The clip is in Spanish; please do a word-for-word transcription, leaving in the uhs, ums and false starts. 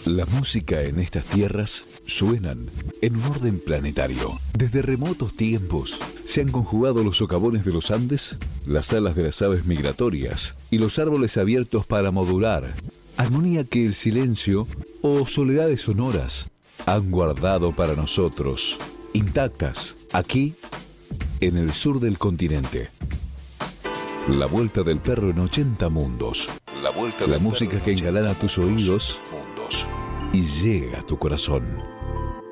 La música en estas tierras suenan en un orden planetario. Desde remotos tiempos se han conjugado los socavones de los Andes, las alas de las aves migratorias y los árboles abiertos para modular, armonía que el silencio o soledades sonoras han guardado para nosotros, intactas, aquí, en el sur del continente. La vuelta del perro en ochenta mundos. La vuelta de la música que engalana tus oídos mundos y llega a tu corazón.